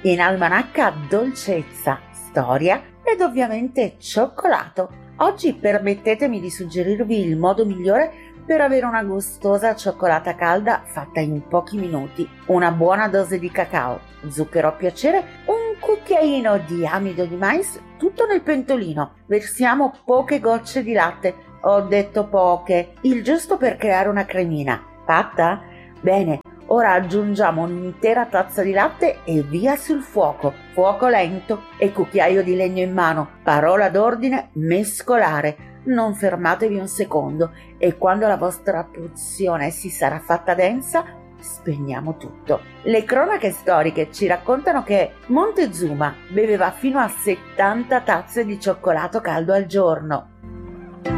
In almanacca dolcezza, storia ed ovviamente cioccolato. Oggi permettetemi di suggerirvi il modo migliore per avere una gustosa cioccolata calda fatta in pochi minuti. Una buona dose di cacao, zucchero a piacere, un cucchiaino di amido di mais, tutto nel pentolino. Versiamo poche gocce di latte, ho detto poche, il giusto per creare una cremina. Fatta? Bene. Ora aggiungiamo un'intera tazza di latte e via sul fuoco lento e cucchiaio di legno in mano. Parola d'ordine: mescolare. Non fermatevi un secondo e quando la vostra pozione si sarà fatta densa, spegniamo tutto. Le cronache storiche ci raccontano che Montezuma beveva fino a 70 tazze di cioccolato caldo al giorno.